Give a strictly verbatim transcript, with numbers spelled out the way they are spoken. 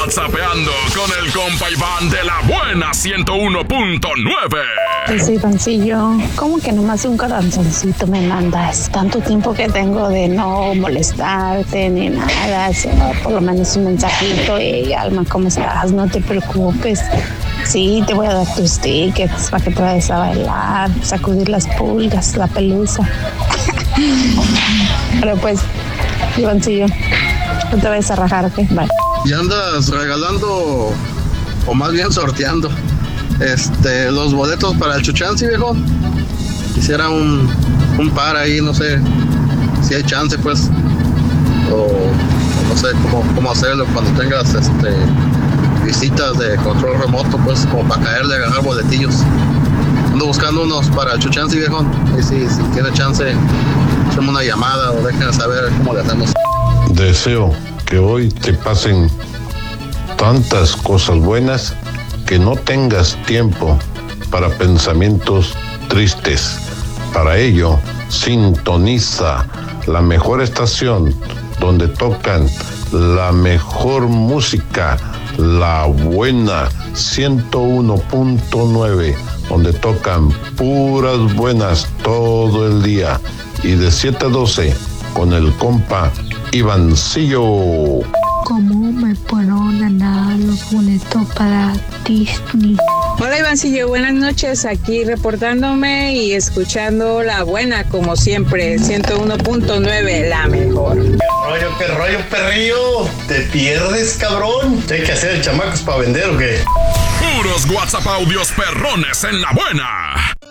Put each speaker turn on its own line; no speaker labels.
WhatsAppeando con el compa Iván de la buena ciento uno punto nueve.
Pues Ivancillo, ¿cómo que nomás un corazoncito me mandas? Tanto tiempo que tengo de no molestarte ni nada, sino por lo menos un mensajito. Hey, Alma, ¿cómo estás? No te preocupes. Sí, te voy a dar tus tickets para que te vayas a bailar, sacudir las pulgas, la pelusa. Pero pues, Ivancillo, no te vayas a rajar, ¿ok? Bye.
Y andas regalando, o más bien sorteando, este, los boletos para el Chuchance, viejo. Quisiera un, un par ahí, no sé si hay chance, pues, o, o no sé cómo, cómo hacerlo cuando tengas este visitas de control remoto, pues, como para caerle a agarrar boletillos. Ando buscando unos para el Chuchance, viejo. Y si, si tiene chance, hacemos una llamada o dejen saber cómo le hacemos.
Deseo que hoy te pasen tantas cosas buenas que no tengas tiempo para pensamientos tristes. Para ello, sintoniza la mejor estación donde tocan la mejor música, la buena ciento uno punto nueve, donde tocan puras buenas todo el día, y de siete a doce con el compa Ivancillo.
¿Cómo me puedo ganar los boletos para Disney?
Hola Ivancillo, buenas noches, aquí reportándome y escuchando la buena como siempre, ciento uno punto nueve, la mejor.
Rollo, qué rollo, perrillo, te pierdes, cabrón. ¿Qué hay que hacer, chamacos, para vender o qué?
Puros WhatsApp audios perrones en la buena.